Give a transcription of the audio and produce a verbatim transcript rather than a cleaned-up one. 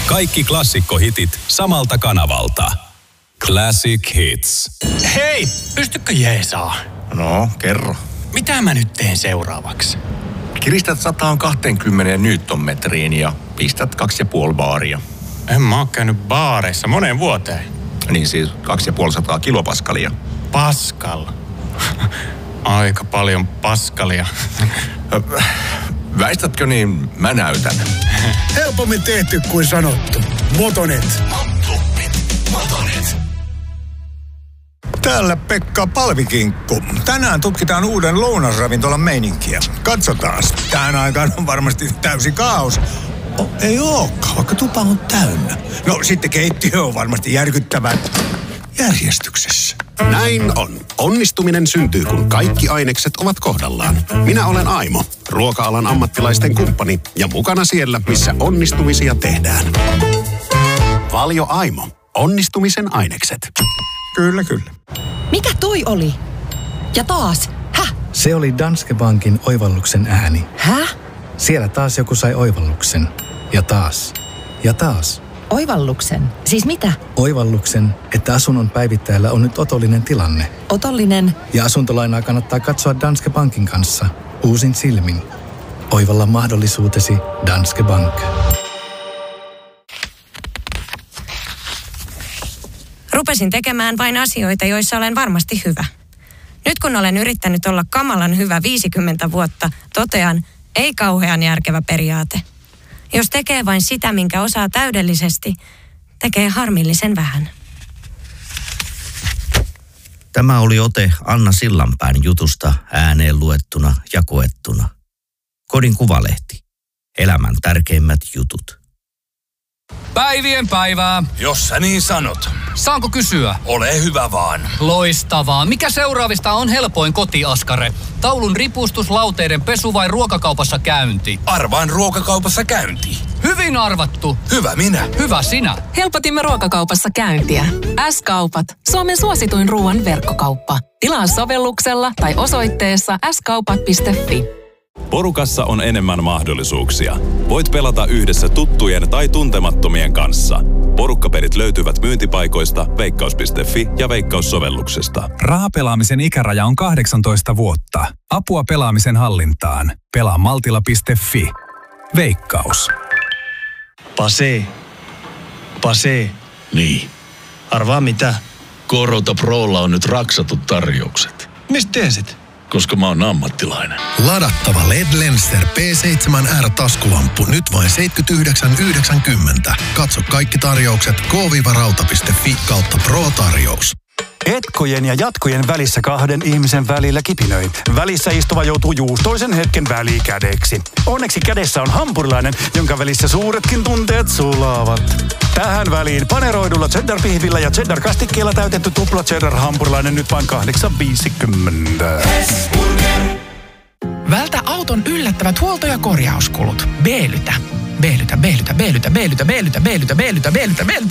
Kaikki klassikkohitit samalta kanavalta. Classic Hits. Hei, pystykö jeesaa? No, kerro. Mitä mä nyt teen seuraavaksi? Kiristät sata kaksikymmentä newtonmetriin ja pistät kaksi ja puoli baaria. En mä oo käynyt baareissa moneen vuoteen. Niin siis kaksi ja puoli sataa kilopaskalia. Paskal. Aika paljon paskalia. Väistätkö niin, mä näytän. Helpommin tehty kuin sanottu. Motonet. Motonet. Täällä Pekka Palvikinkku. Tänään tutkitaan uuden lounasravintolan meininkiä. Katsotaan. Tähän aikaan on varmasti täysi kaos. Oh, ei ookaan, vaikka tupa on täynnä. No sitten keittiö on varmasti järkyttävän järjestyksessä. Näin on. Onnistuminen syntyy, kun kaikki ainekset ovat kohdallaan. Minä olen Aimo, ruoka-alan ammattilaisten kumppani ja mukana siellä, missä onnistumisia tehdään. Valio Aimo. Onnistumisen ainekset. Kyllä, kyllä. Mikä toi oli? Ja taas. Häh? Se oli Danske Bankin oivalluksen ääni. Häh? Siellä taas joku sai oivalluksen. Ja taas. Ja taas. Oivalluksen? Siis mitä? Oivalluksen, että asunnon päivittäjällä on nyt otollinen tilanne. Otollinen? Ja asuntolainaa kannattaa katsoa Danske Bankin kanssa. Uusin silmin. Oivalla mahdollisuutesi Danske Bank. Rupesin tekemään vain asioita, joissa olen varmasti hyvä. Nyt kun olen yrittänyt olla kamalan hyvä viisikymmentä vuotta, totean, ei kauhean järkevä periaate. Jos tekee vain sitä, minkä osaa täydellisesti, tekee harmillisen vähän. Tämä oli ote Anna Sillanpään jutusta ääneen luettuna ja koettuna. Kodin Kuvalehti. Elämän tärkeimmät jutut. Päivien päivää. Jos sä niin sanot. Saanko kysyä? Ole hyvä vaan. Loistavaa. Mikä seuraavista on helpoin kotiaskare? Taulun ripustus, lauteiden pesu vai ruokakaupassa käynti? Arvaan ruokakaupassa käynti. Hyvin arvattu. Hyvä minä. Hyvä sinä. Helpotimme ruokakaupassa käyntiä. S-kaupat. Suomen suosituin ruoan verkkokauppa. Tilaa sovelluksella tai osoitteessa s kaupat piste fi. Porukassa on enemmän mahdollisuuksia. Voit pelata yhdessä tuttujen tai tuntemattomien kanssa. Porukkapelit löytyvät myyntipaikoista, veikkaus piste fi ja Veikkaus-sovelluksesta. Rahapelaamisen ikäraja on kahdeksantoista vuotta. Apua pelaamisen hallintaan. Pelaa maltilla piste fi. Veikkaus. Pase. Pase. Niin. Arvaa mitä? Korota Prolla on nyt raksatut tarjoukset. Mistä tiesit? Koska mä oon ammattilainen. Ladattava L E D Lenser P seitsemän R -taskulamppu nyt vain seitsemänkymmentäyhdeksän yhdeksänkymmentä. Katso kaikki tarjoukset k rauta piste fi kautta pro-tarjous. Etkojen ja jatkojen välissä kahden ihmisen välillä kipinöi. Välissä istuva joutuu juustoisen hetken välikädeksi. Onneksi kädessä on hampurilainen, jonka välissä suuretkin tunteet sulaavat. Tähän väliin paneroidulla cheddar-pihvillä ja cheddar-kastikkeella täytetty tupla cheddar-hampurilainen nyt vain kahdeksan viisikymmentä. Vältä auton yllättävät huolto- ja korjauskulut. B-lytä. B-lytä, B-lytä, B-lytä, B-lytä, B-lytä, B-lytä, B-lytä, B-lytä, B-lytä.